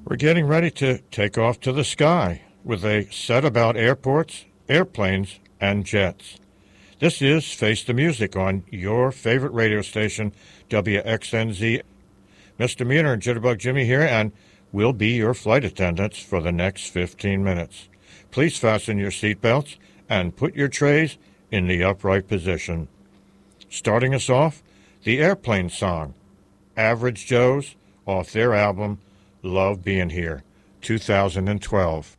We're getting ready to take off to the sky with a set about airports, airplanes, and jets. This is Face the Music on your favorite radio station, WXNZ. Misdemeanor and Jitterbug Jimmy here, and we'll be your flight attendants for the next 15 minutes. Please fasten your seatbelts and put your trays in the upright position. Starting us off, the Airplane Song, Average Joe's, off their album, Love Being Here, 2012.